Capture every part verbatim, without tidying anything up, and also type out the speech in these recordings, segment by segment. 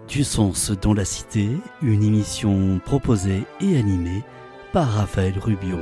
Du sens dans la cité, une émission proposée et animée par Raphaël Rubio.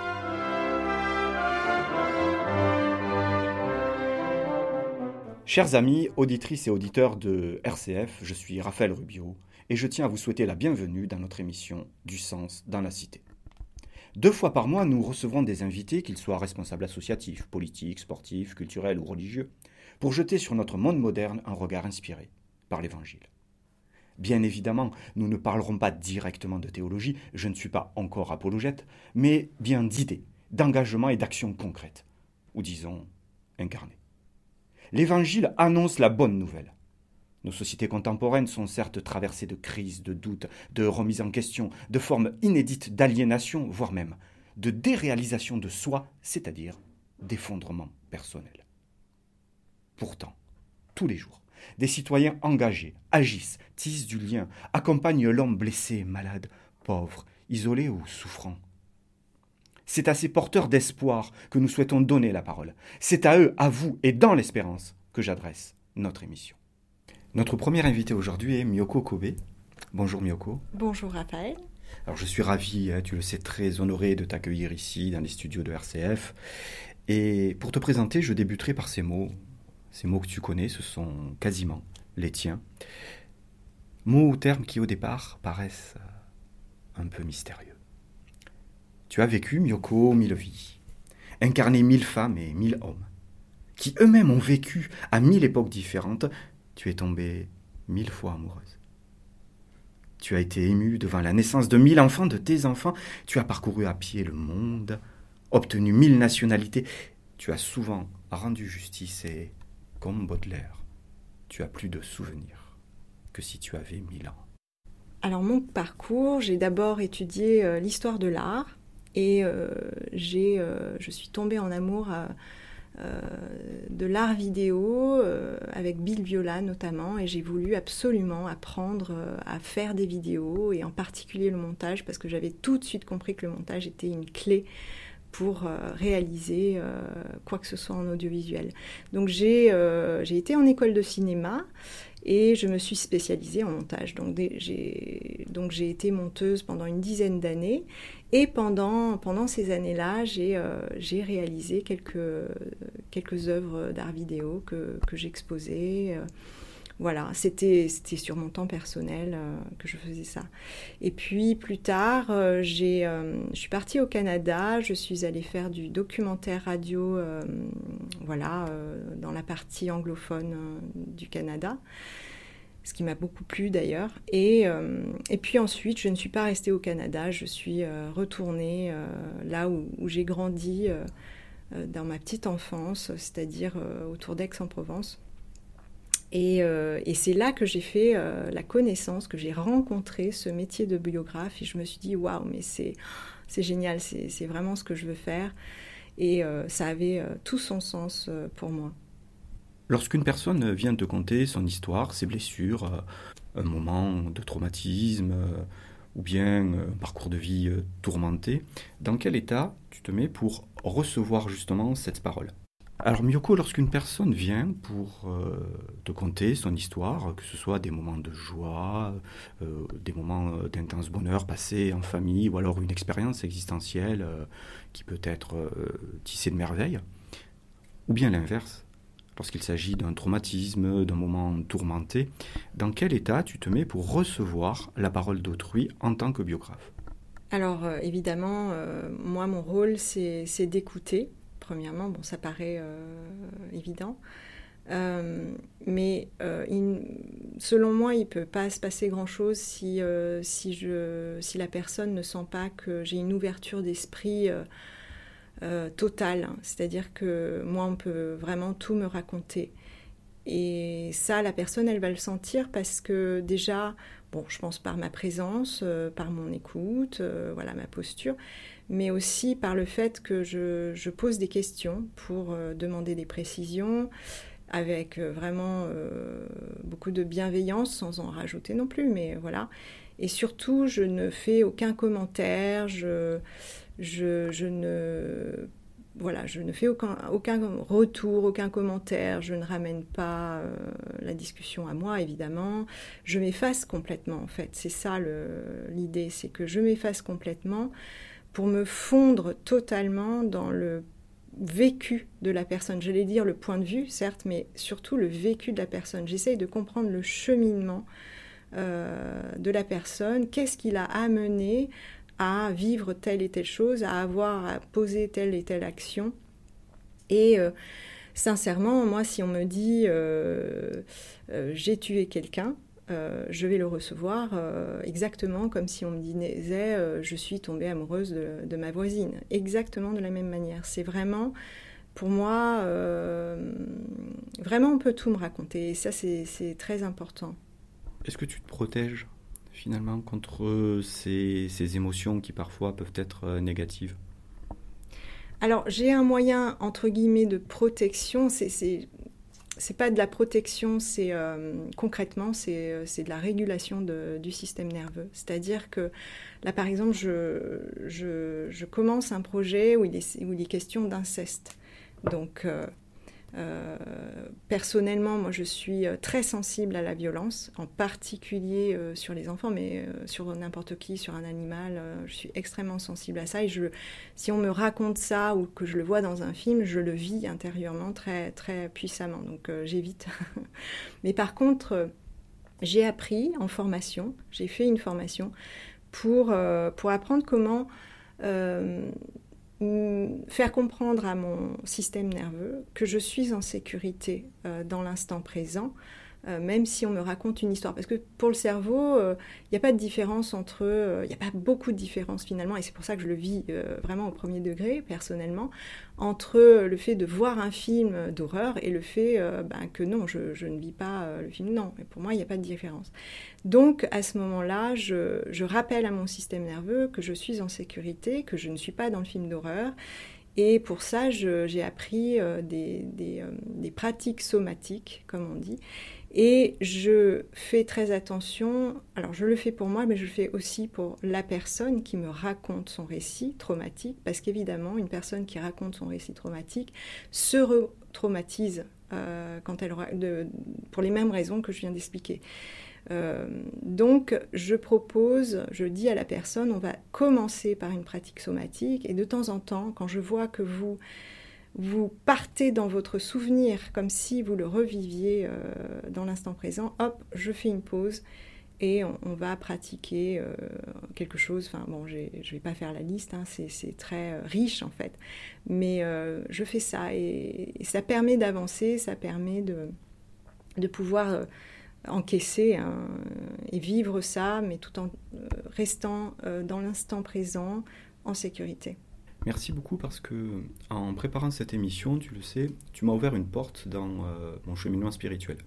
Chers amis, auditrices et auditeurs de R C F, je suis Raphaël Rubio et je tiens à vous souhaiter la bienvenue dans notre émission Du sens dans la cité. Deux fois par mois, nous recevrons des invités, qu'ils soient responsables associatifs, politiques, sportifs, culturels ou religieux, pour jeter sur notre monde moderne un regard inspiré par l'Évangile. Bien évidemment, nous ne parlerons pas directement de théologie, je ne suis pas encore apologète, mais bien d'idées, d'engagement et d'actions concrètes, ou disons incarnées. L'Évangile annonce la bonne nouvelle. Nos sociétés contemporaines sont certes traversées de crises, de doutes, de remises en question, de formes inédites d'aliénation, voire même de déréalisation de soi, c'est-à-dire d'effondrement personnel. Pourtant, tous les jours, des citoyens engagés agissent, tissent du lien, accompagnent l'homme blessé, malade, pauvre, isolé ou souffrant. C'est à ces porteurs d'espoir que nous souhaitons donner la parole. C'est à eux, à vous et dans l'espérance que j'adresse notre émission. Notre premier invité aujourd'hui est Miyoko Kobe. Bonjour Miyoko. Bonjour Raphaël. Alors je suis ravi, tu le sais, très honoré de t'accueillir ici dans les studios de R C F. Et pour te présenter, je débuterai par ces mots. Ces mots que tu connais, ce sont quasiment les tiens. Mots ou termes qui au départ paraissent un peu mystérieux. Tu as vécu, Miyoko, mille vies, incarné mille femmes et mille hommes, qui eux-mêmes ont vécu à mille époques différentes. Tu es tombée mille fois amoureuse. Tu as été émue devant la naissance de mille enfants, de tes enfants. Tu as parcouru à pied le monde, obtenu mille nationalités. Tu as souvent rendu justice et, comme Baudelaire, tu as plus de souvenirs que si tu avais mille ans. Alors mon parcours, j'ai d'abord étudié euh, l'histoire de l'art et euh, j'ai, euh, je suis tombée en amour à, euh, de l'art vidéo euh, avec Bill Viola notamment, et j'ai voulu absolument apprendre euh, à faire des vidéos et en particulier le montage, parce que j'avais tout de suite compris que le montage était une clé pour euh, réaliser euh, quoi que ce soit en audiovisuel. Donc j'ai, euh, j'ai été en école de cinéma et je me suis spécialisée en montage. Donc, des, j'ai, donc j'ai été monteuse pendant une dizaine d'années et pendant, pendant ces années-là, j'ai, euh, j'ai réalisé quelques, quelques œuvres d'art vidéo que, que j'exposais. Euh, Voilà, c'était, c'était sur mon temps personnel euh, que je faisais ça. Et puis plus tard, euh, j'ai, euh, je suis partie au Canada, je suis allée faire du documentaire radio euh, voilà, euh, dans la partie anglophone euh, du Canada, ce qui m'a beaucoup plu d'ailleurs. Et, euh, et puis ensuite, je ne suis pas restée au Canada, je suis euh, retournée euh, là où, où j'ai grandi euh, euh, dans ma petite enfance, c'est-à-dire euh, autour d'Aix-en-Provence. Et, euh, et c'est là que j'ai fait euh, la connaissance, que j'ai rencontré ce métier de biographe. Et je me suis dit, waouh, mais c'est, c'est génial, c'est, c'est vraiment ce que je veux faire. Et euh, ça avait euh, tout son sens euh, pour moi. Lorsqu'une personne vient te conter son histoire, ses blessures, euh, un moment de traumatisme, euh, ou bien un parcours de vie euh, tourmenté, dans quel état tu te mets pour recevoir justement cette parole ? Alors Miyoko, lorsqu'une personne vient pour euh, te conter son histoire, que ce soit des moments de joie, euh, des moments euh, d'intense bonheur passés en famille, ou alors une expérience existentielle euh, qui peut être euh, tissée de merveilles, ou bien l'inverse, lorsqu'il s'agit d'un traumatisme, d'un moment tourmenté, dans quel état tu te mets pour recevoir la parole d'autrui en tant que biographe ? Alors euh, évidemment, euh, moi mon rôle c'est, c'est d'écouter. Premièrement, bon, ça paraît euh, évident, euh, mais euh, il, selon moi, il ne peut pas se passer grand-chose si, euh, si, je, si la personne ne sent pas que j'ai une ouverture d'esprit euh, euh, totale. C'est-à-dire que moi, on peut vraiment tout me raconter. Et ça, la personne, elle va le sentir parce que déjà, bon, je pense par ma présence, euh, par mon écoute, euh, voilà, ma posture, mais aussi par le fait que je, je pose des questions pour euh, demander des précisions, avec euh, vraiment euh, beaucoup de bienveillance, sans en rajouter non plus, mais voilà. Et surtout, je ne fais aucun commentaire, je, je, je ne voilà, je ne fais aucun, aucun retour, aucun commentaire, je ne ramène pas euh, la discussion à moi, évidemment. Je m'efface complètement, en fait. C'est ça le, l'idée, c'est que je m'efface complètement pour me fondre totalement dans le vécu de la personne. J'allais dire le point de vue, certes, mais surtout le vécu de la personne. J'essaye de comprendre le cheminement euh, de la personne. Qu'est-ce qui l'a amené à vivre telle et telle chose, à avoir à poser telle et telle action. Et euh, sincèrement, moi, si on me dit euh, euh, j'ai tué quelqu'un, euh, je vais le recevoir euh, exactement comme si on me disait euh, je suis tombée amoureuse de, de ma voisine. Exactement de la même manière. C'est vraiment, pour moi, euh, vraiment on peut tout me raconter. Et ça, c'est, c'est très important. Est-ce que tu te protèges finalement contre ces, ces émotions qui parfois peuvent être négatives? Alors j'ai un moyen entre guillemets de protection, c'est, c'est, c'est pas de la protection, c'est euh, concrètement c'est, c'est de la régulation de, du système nerveux. C'est-à-dire que là par exemple je, je, je commence un projet où il est, où il est question d'inceste. Donc euh, Euh, personnellement, moi je suis très sensible à la violence, en particulier euh, sur les enfants, mais euh, sur n'importe qui, sur un animal, euh, je suis extrêmement sensible à ça. Et je, si on me raconte ça ou que je le vois dans un film, je le vis intérieurement très, très puissamment, donc euh, j'évite. Mais par contre, euh, j'ai appris en formation, j'ai fait une formation pour, euh, pour apprendre comment... Euh, faire comprendre à mon système nerveux que je suis en sécurité euh, dans l'instant présent, euh, même si on me raconte une histoire. Parce que pour le cerveau, il euh, n'y a pas de différence entre... Il euh, n'y a pas beaucoup de différence finalement, et c'est pour ça que je le vis euh, vraiment au premier degré, personnellement, entre le fait de voir un film d'horreur et le fait euh, ben, que non, je, je ne vis pas euh, le film. Non, mais pour moi, il n'y a pas de différence. Donc, à ce moment-là, je, je rappelle à mon système nerveux que je suis en sécurité, que je ne suis pas dans le film d'horreur. Et pour ça, je, j'ai appris euh, des, des, euh, des pratiques somatiques, comme on dit. Et je fais très attention, alors je le fais pour moi, mais je le fais aussi pour la personne qui me raconte son récit traumatique, parce qu'évidemment, une personne qui raconte son récit traumatique se re-traumatise euh, quand elle, de, pour les mêmes raisons que je viens d'expliquer. Euh, donc, je propose, je dis à la personne, on va commencer par une pratique somatique, et de temps en temps, quand je vois que vous... vous partez dans votre souvenir comme si vous le reviviez euh, dans l'instant présent, hop, je fais une pause et on, on va pratiquer euh, quelque chose. Enfin bon, j'ai, je ne vais pas faire la liste, hein, c'est, c'est très euh, riche en fait, mais euh, je fais ça et, et ça permet d'avancer, ça permet de, de pouvoir euh, encaisser hein, et vivre ça, mais tout en euh, restant euh, dans l'instant présent, en sécurité. Merci beaucoup parce que en préparant cette émission, tu le sais, tu m'as ouvert une porte dans euh, mon cheminement spirituel.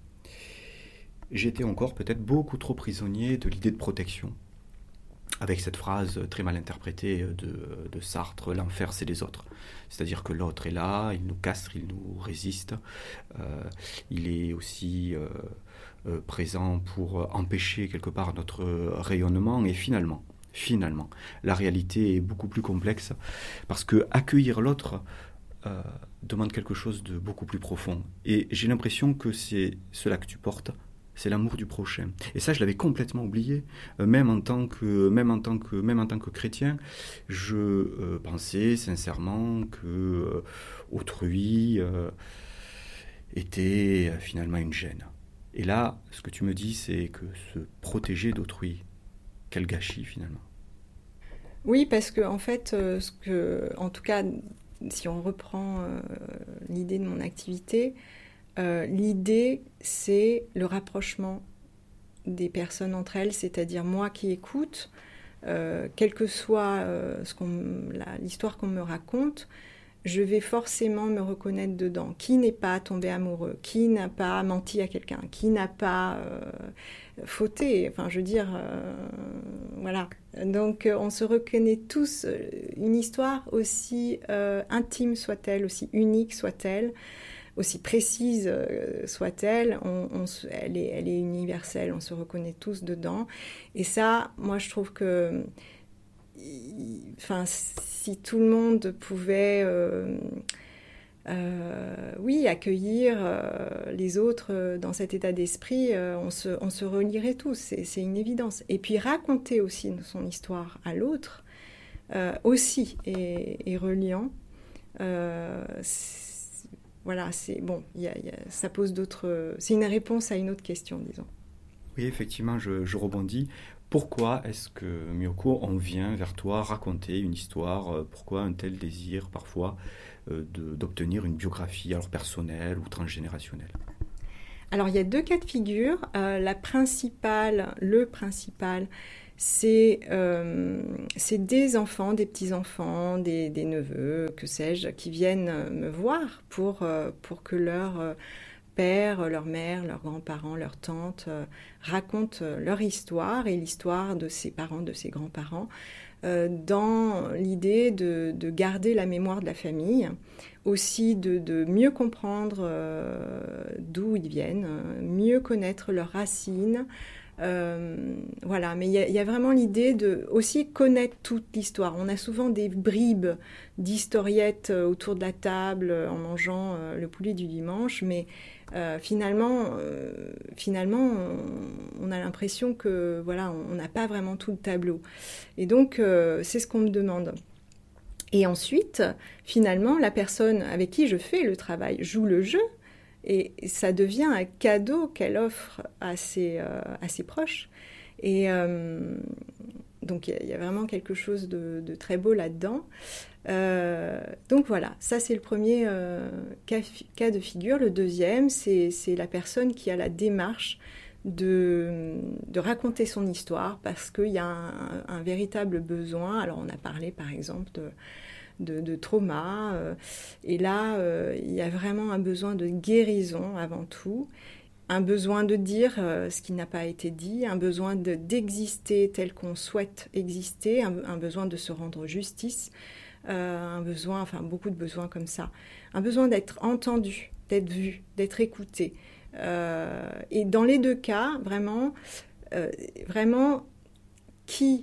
J'étais encore peut-être beaucoup trop prisonnier de l'idée de protection, avec cette phrase très mal interprétée de, de Sartre, l'enfer c'est les autres. C'est-à-dire que l'autre est là, il nous castre, il nous résiste, euh, il est aussi euh, euh, présent pour empêcher quelque part notre rayonnement et finalement, Finalement, la réalité est beaucoup plus complexe parce que accueillir l'autre euh, demande quelque chose de beaucoup plus profond. Et j'ai l'impression que c'est cela que tu portes, c'est l'amour du prochain. Et ça, je l'avais complètement oublié. Euh, même en tant que, même en tant que, même en tant que chrétien, je euh, pensais sincèrement que euh, autrui euh, était euh, finalement une gêne. Et là, ce que tu me dis, c'est que se protéger d'autrui. Quel gâchis finalement. Oui, parce que en fait, euh, ce que, en tout cas, si on reprend euh, l'idée de mon activité, euh, l'idée c'est le rapprochement des personnes entre elles, c'est-à-dire moi qui écoute, euh, quelle que soit euh, ce qu'on, la, l'histoire qu'on me raconte, je vais forcément me reconnaître dedans. Qui n'est pas tombé amoureux? Qui n'a pas menti à quelqu'un? Qui n'a pas euh, fauté? Enfin, je veux dire, euh, voilà. Donc, euh, on se reconnaît tous. Une histoire aussi euh, intime soit-elle, aussi unique soit-elle, aussi précise euh, soit-elle, on, on, elle, est, elle est universelle. On se reconnaît tous dedans. Et ça, moi, je trouve que enfin, si tout le monde pouvait, euh, euh, oui, accueillir euh, les autres dans cet état d'esprit, euh, on, se, on se relierait tous, c'est, c'est une évidence. Et puis raconter aussi son histoire à l'autre, euh, aussi, est, est reliant. Euh, c'est, voilà, c'est bon, y a, y a, ça pose d'autres... C'est une réponse à une autre question, disons. Oui, effectivement, je, je rebondis. Pourquoi est-ce que, Miyoko, on vient vers toi raconter une histoire? Pourquoi un tel désir, parfois, euh, de, d'obtenir une biographie, alors personnelle ou transgénérationnelle? Alors, il y a deux cas de figure. Euh, la principale, le principal, c'est, euh, c'est des enfants, des petits-enfants, des, des neveux, que sais-je, qui viennent me voir pour, euh, pour que leur... Euh, père, leur mère, leurs grands-parents, leurs tantes euh, racontent leur histoire et l'histoire de ses parents, de ses grands-parents, euh, dans l'idée de, de garder la mémoire de la famille, aussi de, de mieux comprendre euh, d'où ils viennent, mieux connaître leurs racines. Euh, voilà, mais il y, y a vraiment l'idée de aussi connaître toute l'histoire. On a souvent des bribes d'historiettes autour de la table en mangeant euh, le poulet du dimanche, mais euh, finalement, euh, finalement, on, on a l'impression que voilà, on n'a pas vraiment tout le tableau. Et donc, euh, c'est ce qu'on me demande. Et ensuite, finalement, la personne avec qui je fais le travail joue le jeu. Et ça devient un cadeau qu'elle offre à ses, euh, à ses proches. Et euh, donc, il y, y a vraiment quelque chose de, de très beau là-dedans. Euh, donc voilà, ça c'est le premier euh, cas, cas de figure. Le deuxième, c'est, c'est la personne qui a la démarche de, de raconter son histoire parce qu'il y a un, un, un véritable besoin. Alors, on a parlé par exemple de... De, de trauma. Euh, et là, euh, il y a vraiment un besoin de guérison avant tout, un besoin de dire euh, ce qui n'a pas été dit, un besoin de, d'exister tel qu'on souhaite exister, un, un besoin de se rendre justice, euh, un besoin, enfin beaucoup de besoins comme ça, un besoin d'être entendu, d'être vu, d'être écouté. Euh, et dans les deux cas, vraiment, euh, vraiment, qui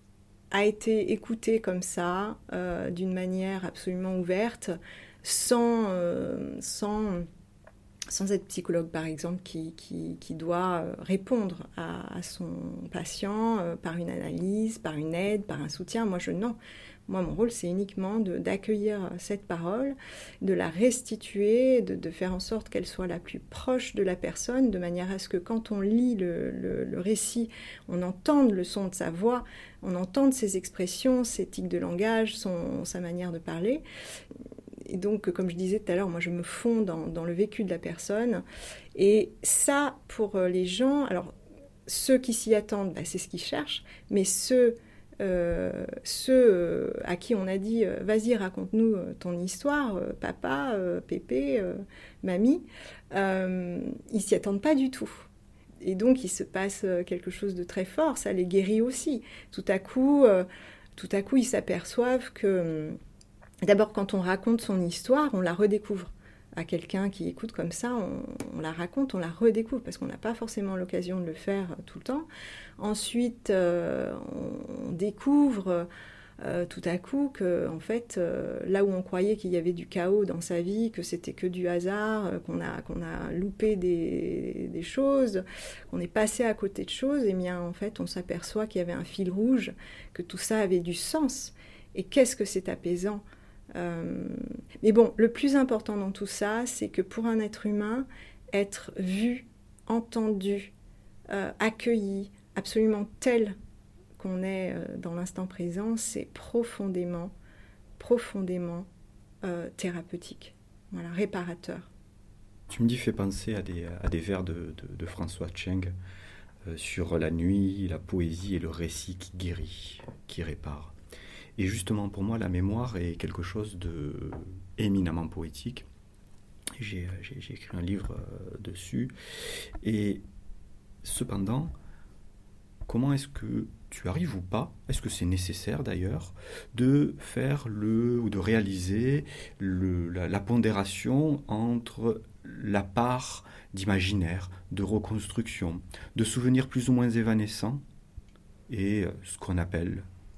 a été écouté comme ça, euh, d'une manière absolument ouverte, sans, euh, sans, sans être psychologue, par exemple, qui, qui, qui doit répondre à, à son patient euh, par une analyse, par une aide, par un soutien. Moi, je non. Moi, mon rôle, c'est uniquement de, d'accueillir cette parole, de la restituer, de, de faire en sorte qu'elle soit la plus proche de la personne, de manière à ce que quand on lit le, le, le récit, on entende le son de sa voix, on entende ses expressions, ses tics de langage, son, sa manière de parler. Et donc, comme je disais tout à l'heure, moi, je me fonds dans, dans le vécu de la personne. Et ça, pour les gens, alors, ceux qui s'y attendent, bah, c'est ce qu'ils cherchent, mais ceux... Euh, ceux euh, à qui on a dit euh, vas-y raconte-nous euh, ton histoire, euh, papa, euh, pépé, euh, mamie, euh, ils s'y attendent pas du tout. Et donc il se passe quelque chose de très fort, ça les guérit aussi. Tout à coup, euh, tout à coup ils s'aperçoivent que d'abord quand on raconte son histoire, on la redécouvre. À quelqu'un qui écoute comme ça, on, on la raconte, on la redécouvre, parce qu'on n'a pas forcément l'occasion de le faire tout le temps. Ensuite, euh, on, on découvre euh, tout à coup que, en fait, euh, là où on croyait qu'il y avait du chaos dans sa vie, que c'était que du hasard, euh, qu'on a, qu'on a loupé des, des choses, qu'on est passé à côté de choses, et bien, en fait, on s'aperçoit qu'il y avait un fil rouge, que tout ça avait du sens. Et qu'est-ce que c'est apaisant! Euh, mais bon, le plus important dans tout ça, c'est que pour un être humain, être vu, entendu, euh, accueilli, absolument tel qu'on est euh, dans l'instant présent, c'est profondément, profondément euh, thérapeutique, voilà, réparateur. Tu me dis, fait penser à des, à des vers de, de, de François Cheng euh, sur la nuit, la poésie et le récit qui guérit, qui répare. Et justement, pour moi, la mémoire est quelque chose de éminemment poétique. J'ai, j'ai, j'ai écrit un livre euh, dessus. Et cependant, comment est-ce que tu arrives ou pas, est-ce que c'est nécessaire d'ailleurs, de faire le, ou de réaliser le, la, la pondération entre la part d'imaginaire, de reconstruction, de souvenirs plus ou moins évanescents, et ce qu'on appelle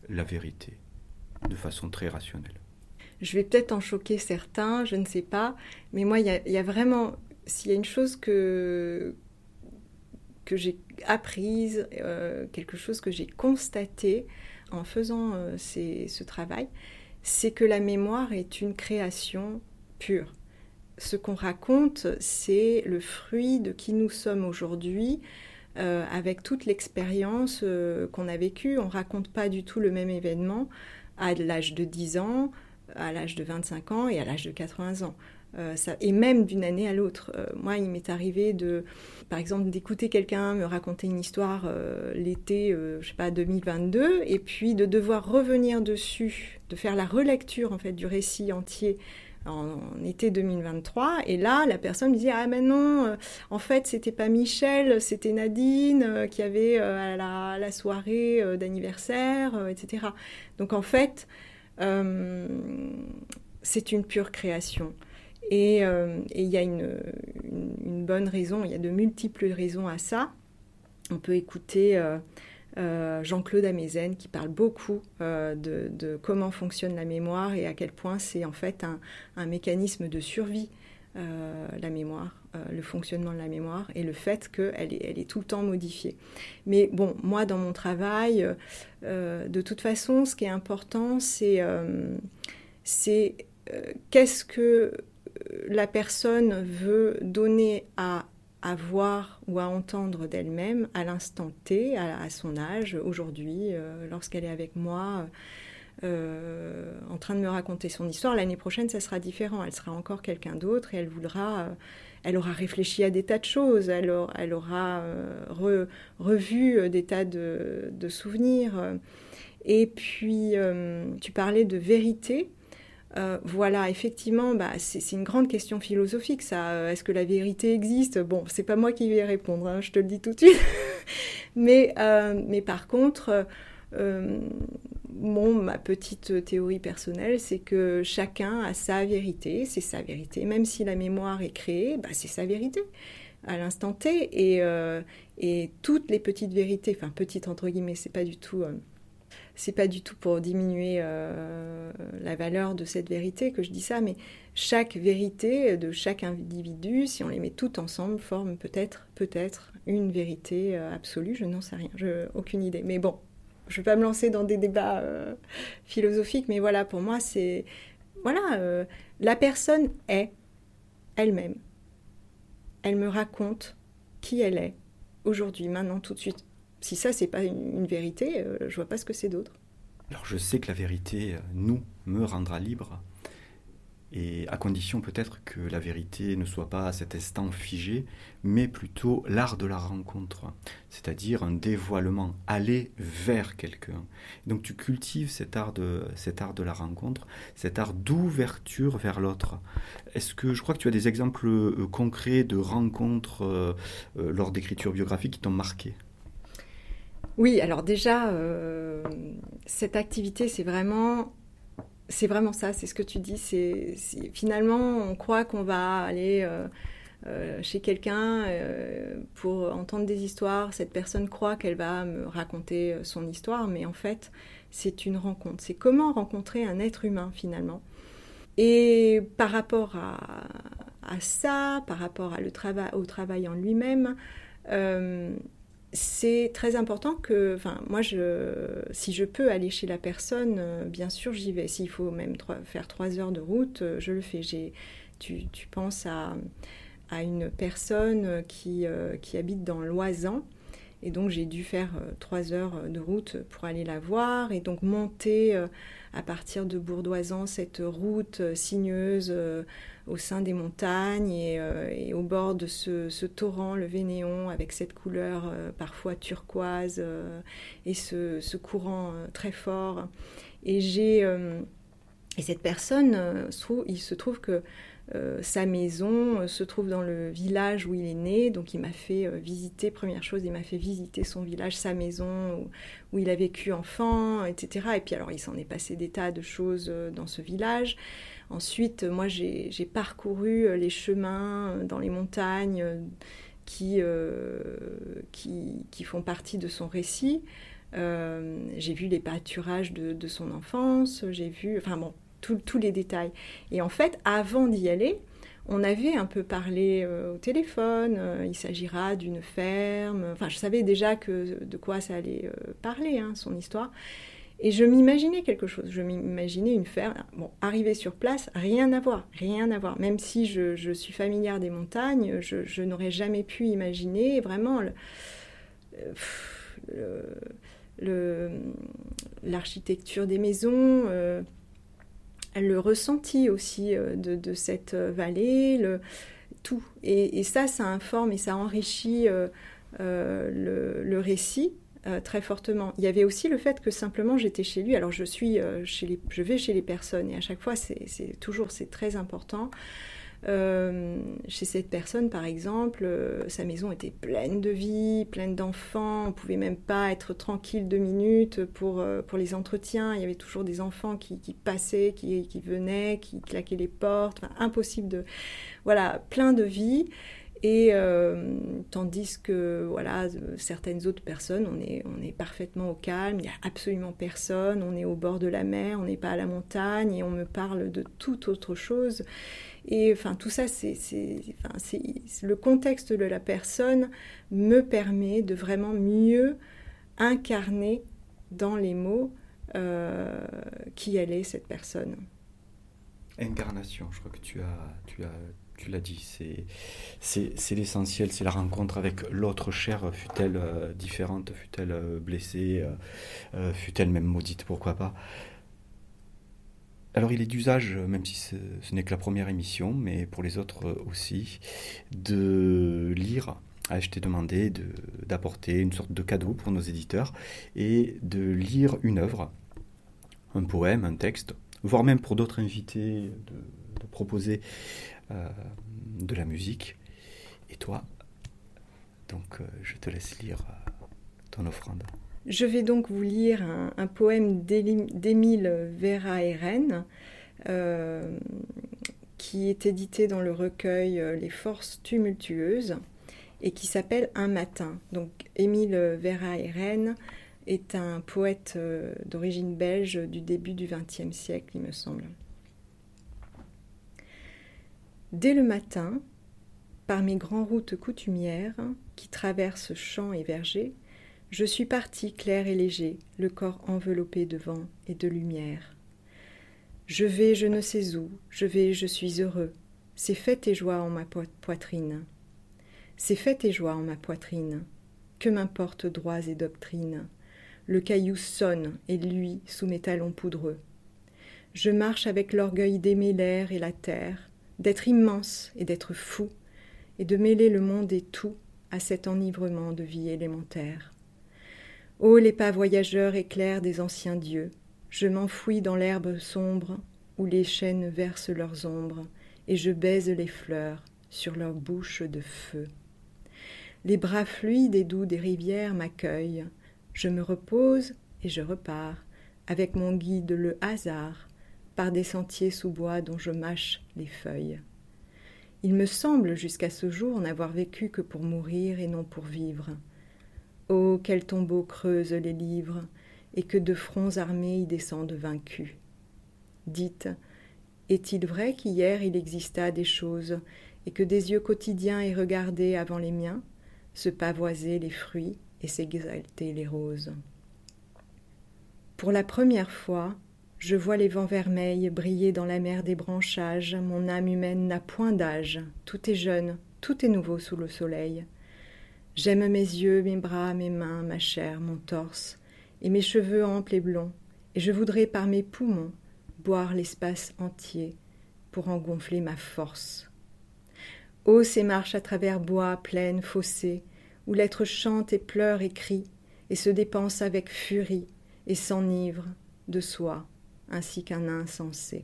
la vérité de façon très rationnelle? Je vais peut-être en choquer certains, je ne sais pas, mais moi, il y, y a vraiment, s'il y a une chose que, que j'ai apprise, euh, quelque chose que j'ai constaté en faisant euh, ces, ce travail, c'est que la mémoire est une création pure. Ce qu'on raconte, c'est le fruit de qui nous sommes aujourd'hui, euh, avec toute l'expérience euh, qu'on a vécue. On ne raconte pas du tout le même événement à l'âge de dix ans, à l'âge de vingt-cinq ans et à l'âge de quatre-vingts ans. Euh, ça, et même d'une année à l'autre. Euh, moi, il m'est arrivé, de, par exemple, d'écouter quelqu'un me raconter une histoire euh, l'été, euh, je sais pas, deux mille vingt-deux, et puis de devoir revenir dessus, de faire la relecture en fait du récit entier en, en été deux mille vingt-trois. Et là, la personne me disait ah mais non, euh, en fait, c'était pas Michel, c'était Nadine euh, qui avait euh, à la, à la soirée euh, d'anniversaire, euh, et cetera. Donc en fait, euh, c'est une pure création. Et il euh, y a une, une, une bonne raison, il y a de multiples raisons à ça. On peut écouter euh, euh, Jean-Claude Amezen qui parle beaucoup euh, de, de comment fonctionne la mémoire et à quel point c'est en fait un, un mécanisme de survie, euh, la mémoire, euh, le fonctionnement de la mémoire et le fait qu'elle est, elle est tout le temps modifiée. Mais bon, moi dans mon travail, euh, de toute façon, ce qui est important, c'est, euh, c'est euh, qu'est-ce que la personne veut donner à, à voir ou à entendre d'elle-même à l'instant T, à, à son âge, aujourd'hui, euh, lorsqu'elle est avec moi, euh, en train de me raconter son histoire. L'année prochaine, ça sera différent. Elle sera encore quelqu'un d'autre et elle voudra, euh, elle aura réfléchi à des tas de choses. Elle aura, elle aura euh, re, revu des tas de, de souvenirs. Et puis, euh, tu parlais de vérité. Euh, voilà, effectivement, bah, c'est, c'est une grande question philosophique, ça. Est-ce que la vérité existe ? Bon, c'est pas moi qui vais répondre, hein, je te le dis tout de suite. mais, euh, mais par contre, euh, bon, ma petite théorie personnelle, c'est que chacun a sa vérité, c'est sa vérité. Même si la mémoire est créée, bah, c'est sa vérité à l'instant T. Et, euh, et toutes les petites vérités, enfin petites entre guillemets, c'est pas du tout... Euh, c'est pas du tout pour diminuer euh, la valeur de cette vérité que je dis ça, mais chaque vérité de chaque individu, si on les met toutes ensemble, forme peut-être, peut-être une vérité euh, absolue. Je n'en sais rien, je, aucune idée. Mais bon, je ne vais pas me lancer dans des débats euh, philosophiques, mais voilà, pour moi, c'est... Voilà, euh, la personne est elle-même. Elle me raconte qui elle est, aujourd'hui, maintenant, tout de suite. Si ça, c'est pas une, une vérité, euh, je vois pas ce que c'est d'autre. Alors je sais que la vérité, nous, me rendra libre, et à condition peut-être que la vérité ne soit pas à cet instant figé, mais plutôt l'art de la rencontre, c'est-à-dire un dévoilement, aller vers quelqu'un. Donc tu cultives cet art de, cet art de la rencontre, cet art d'ouverture vers l'autre. Est-ce que, je crois que tu as des exemples euh, concrets de rencontres euh, euh, lors d'écriture biographique qui t'ont marqué ? Oui, alors déjà, euh, cette activité, c'est vraiment, c'est vraiment ça, c'est ce que tu dis. C'est, c'est, finalement, on croit qu'on va aller euh, euh, chez quelqu'un euh, pour entendre des histoires. Cette personne croit qu'elle va me raconter son histoire, mais en fait, c'est une rencontre. C'est comment rencontrer un être humain, finalement. Et par rapport à, à ça, par rapport à le trava- au travail en lui-même, euh, c'est très important que, enfin, moi, je, si je peux aller chez la personne, euh, bien sûr, j'y vais. S'il faut même trois, faire trois heures de route, euh, je le fais. J'ai, tu, tu penses à, à une personne qui, euh, qui habite dans l'Oisans, et donc j'ai dû faire euh, trois heures de route pour aller la voir, et donc monter euh, à partir de Bourdoisan cette route euh, sinueuse euh, au sein des montagnes et, euh, et au bord de ce, ce torrent, le Vénéon, avec cette couleur euh, parfois turquoise euh, et ce, ce courant euh, très fort. Et, j'ai, euh, et cette personne, euh, il se trouve que euh, sa maison euh, se trouve dans le village où il est né, donc il m'a fait euh, visiter, première chose, il m'a fait visiter son village, sa maison, où, où il a vécu enfant, et cetera. Et puis alors il s'en est passé des tas de choses euh, dans ce village. Ensuite, moi, j'ai, j'ai parcouru les chemins dans les montagnes qui, euh, qui, qui font partie de son récit. Euh, j'ai vu les pâturages de, de son enfance, j'ai vu, enfin bon, tous les détails. Et en fait, avant d'y aller, on avait un peu parlé euh, au téléphone, euh, il s'agira d'une ferme, enfin je savais déjà que, de quoi ça allait euh, parler, hein, son histoire. Et je m'imaginais quelque chose, je m'imaginais une ferme. Bon, arriver sur place, rien à voir, rien à voir. Même si je, je suis familière des montagnes, je, je n'aurais jamais pu imaginer vraiment le, le, le, l'architecture des maisons, euh, le ressenti aussi de, de cette vallée, le, tout. Et, et ça, ça informe et ça enrichit euh, euh, le, le récit. Euh, très fortement. Il y avait aussi le fait que simplement j'étais chez lui. Alors je suis euh, chez les, je vais chez les personnes et à chaque fois c'est, c'est toujours c'est très important. Euh, chez cette personne par exemple, euh, sa maison était pleine de vie, pleine d'enfants. On pouvait même pas être tranquille deux minutes pour euh, pour les entretiens. Il y avait toujours des enfants qui, qui passaient, qui, qui venaient, qui claquaient les portes. Enfin, impossible de, voilà, plein de vie. Et euh, tandis que voilà, certaines autres personnes, on est, on est parfaitement au calme, il n'y a absolument personne, on est au bord de la mer, on n'est pas à la montagne et on me parle de toute autre chose. Et enfin, tout ça, c'est, c'est, enfin, c'est, le contexte de la personne me permet de vraiment mieux incarner dans les mots euh, qui elle est, cette personne. Incarnation, je crois que tu as... Tu as... Tu l'as dit, c'est, c'est, c'est l'essentiel, c'est la rencontre avec l'autre chair, fût-elle euh, différente, fût-elle euh, blessée, euh, euh, fût-elle même maudite, pourquoi pas. Alors il est d'usage, même si ce, ce n'est que la première émission, mais pour les autres aussi, de lire. Ah, je t'ai demandé de, d'apporter une sorte de cadeau pour nos éditeurs et de lire une œuvre, un poème, un texte, voire même pour d'autres invités de, de proposer Euh, de la musique. Et toi, donc euh, je te laisse lire euh, ton offrande. Je vais donc vous lire un, un poème d'Émile Verhaeren euh, qui est édité dans le recueil Les Forces tumultueuses et qui s'appelle Un matin. Donc Émile Verhaeren est un poète euh, d'origine belge du début du vingtième siècle, il me semble. Dès le matin, par mes grandes routes coutumières qui traversent champs et vergers, je suis parti clair et léger, le corps enveloppé de vent et de lumière. Je vais je ne sais où, je vais je suis heureux, c'est fête et joie en ma poitrine. C'est fête et joie en ma poitrine, que m'importe droits et doctrines. Le caillou sonne et luit sous mes talons poudreux. Je marche avec l'orgueil d'aimer l'air et la terre, d'être immense et d'être fou, et de mêler le monde et tout à cet enivrement de vie élémentaire. Ô les pas voyageurs éclairs des anciens dieux, je m'enfouis dans l'herbe sombre où les chênes versent leurs ombres, et je baise les fleurs sur leurs bouches de feu. Les bras fluides et doux des rivières m'accueillent, je me repose et je repars, avec mon guide le hasard, par des sentiers sous bois dont je mâche les feuilles. Il me semble jusqu'à ce jour n'avoir vécu que pour mourir et non pour vivre. Oh, quel tombeau creuse les livres, et que de fronts armés y descendent vaincus. Dites, est-il vrai qu'hier il exista des choses, et que des yeux quotidiens aient regardé avant les miens, se pavoiser les fruits et s'exalter les roses? Pour la première fois, je vois les vents vermeils briller dans la mer des branchages, mon âme humaine n'a point d'âge, tout est jeune, tout est nouveau sous le soleil. J'aime mes yeux, mes bras, mes mains, ma chair, mon torse, et mes cheveux amples et blonds, et je voudrais par mes poumons boire l'espace entier pour en gonfler ma force. Ô ces marches à travers bois, plaines, fossés, où l'être chante et pleure et crie, et se dépense avec furie, et s'enivre de soi, ainsi qu'un insensé.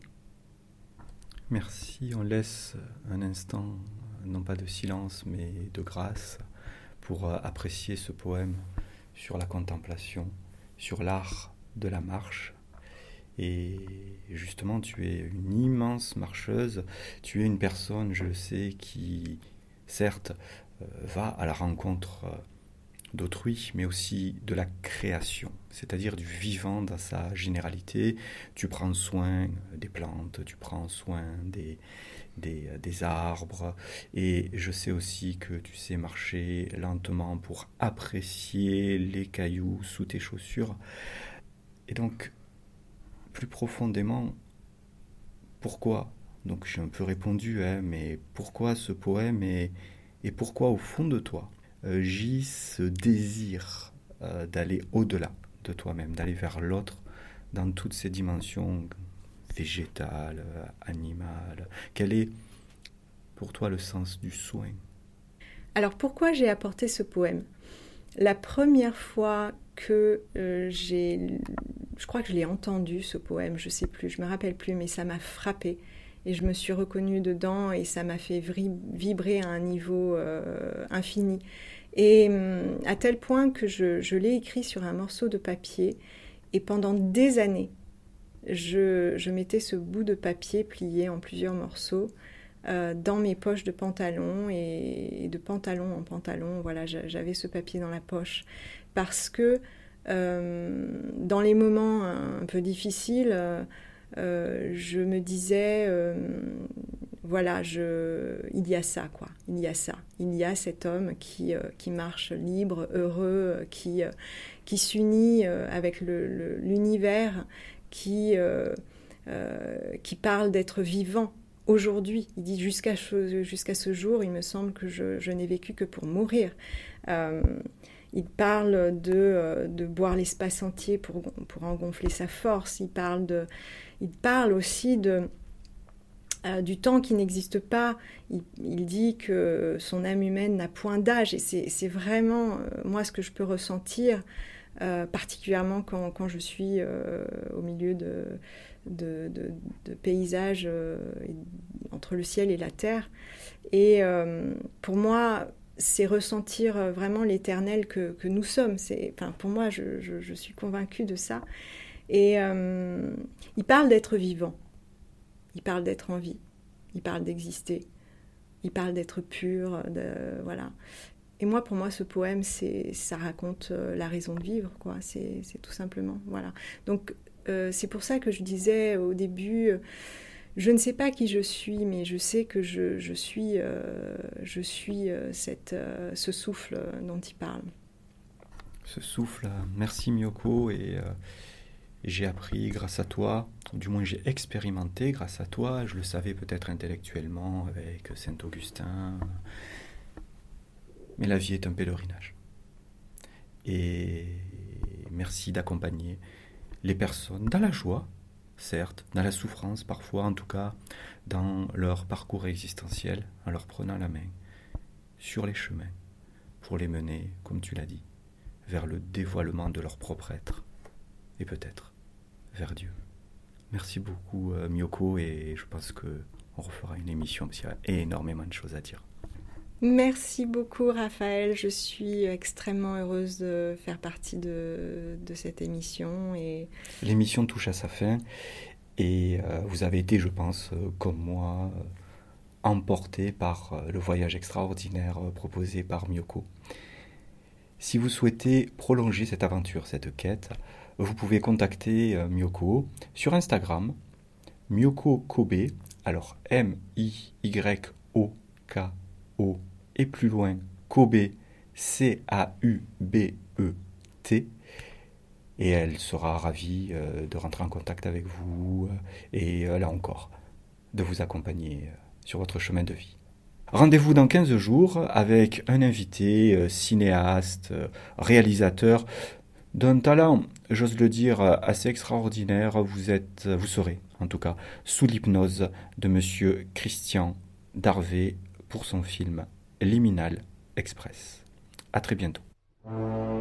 Merci, on laisse un instant, non pas de silence, mais de grâce, pour apprécier ce poème sur la contemplation, sur l'art de la marche. Et justement, tu es une immense marcheuse, tu es une personne, je le sais, qui, certes, va à la rencontre d'autrui, mais aussi de la création, c'est-à-dire du vivant dans sa généralité. Tu prends soin des plantes, tu prends soin des, des, des arbres, et je sais aussi que tu sais marcher lentement pour apprécier les cailloux sous tes chaussures. Et donc, plus profondément, pourquoi ? Donc j'ai un peu répondu, hein, mais pourquoi ce poème et, et pourquoi au fond de toi euh, gît ce désir euh, d'aller au-delà de toi-même, d'aller vers l'autre dans toutes ses dimensions végétales, animales. Quel est pour toi le sens du soin ? Alors pourquoi j'ai apporté ce poème ? La première fois que euh, j'ai... Je crois que je l'ai entendu, ce poème, je ne sais plus, je ne me rappelle plus, mais ça m'a frappée. Et je me suis reconnue dedans et ça m'a fait vibrer à un niveau euh, infini. Et euh, à tel point que je, je l'ai écrit sur un morceau de papier. Et pendant des années, je, je mettais ce bout de papier plié en plusieurs morceaux euh, dans mes poches de pantalon. Et, et de pantalon en pantalon, voilà, j'avais ce papier dans la poche. Parce que euh, dans les moments un peu difficiles, euh, Euh, je me disais, euh, voilà, je, il y a ça, quoi. Il y a ça. Il y a cet homme qui, euh, qui marche libre, heureux, qui, euh, qui s'unit euh, avec le, le, l'univers, qui, euh, euh, qui parle d'être vivant aujourd'hui. Il dit jusqu'à, jusqu'à ce jour, il me semble que je, je n'ai vécu que pour mourir. Euh, Il parle de, de boire l'espace entier pour, pour en gonfler sa force. Il parle, de, il parle aussi de, euh, du temps qui n'existe pas. Il, il dit que son âme humaine n'a point d'âge. Et c'est, c'est vraiment, euh, moi, ce que je peux ressentir, euh, particulièrement quand, quand je suis euh, au milieu de, de, de, de paysages euh, entre le ciel et la terre. Et euh, pour moi, c'est ressentir vraiment l'éternel que, que nous sommes. C'est, enfin, pour moi, je, je, je suis convaincue de ça. Et euh, il parle d'être vivant. Il parle d'être en vie. Il parle d'exister. Il parle d'être pur. De, voilà. Et moi, pour moi, ce poème, c'est, ça raconte la raison de vivre, quoi. C'est, c'est tout simplement. Voilà. Donc, euh, c'est pour ça que je disais au début... Je ne sais pas qui je suis, mais je sais que je, je suis, euh, je suis euh, cette, euh, ce souffle dont il parle. Ce souffle, merci Miyoko, et euh, j'ai appris grâce à toi, du moins j'ai expérimenté grâce à toi, je le savais peut-être intellectuellement avec Saint-Augustin, mais la vie est un pèlerinage. Et merci d'accompagner les personnes dans la joie, certes, dans la souffrance parfois, en tout cas, dans leur parcours existentiel, en leur prenant la main sur les chemins, pour les mener, comme tu l'as dit, vers le dévoilement de leur propre être, et peut-être vers Dieu. Merci beaucoup, euh, Miyoko, et je pense qu'on refera une émission, parce qu'il y a énormément de choses à dire. Merci beaucoup, Raphaël. Je suis extrêmement heureuse de faire partie de, de cette émission. Et... L'émission touche à sa fin et euh, vous avez été, je pense, euh, comme moi, euh, emporté par euh, le voyage extraordinaire euh, proposé par Miyoko. Si vous souhaitez prolonger cette aventure, cette quête, vous pouvez contacter euh, Miyoko sur Instagram, Miyoko Kobe, alors M I Y O K O et plus loin, Kobe, C A U B E T, et elle sera ravie euh, de rentrer en contact avec vous euh, et euh, là encore, de vous accompagner euh, sur votre chemin de vie. Rendez-vous dans quinze jours avec un invité, euh, cinéaste, euh, réalisateur, d'un talent, j'ose le dire, assez extraordinaire. Vous êtes, vous serez, en tout cas, sous l'hypnose de monsieur Christian Darvé pour son film Liminal Express. À très bientôt.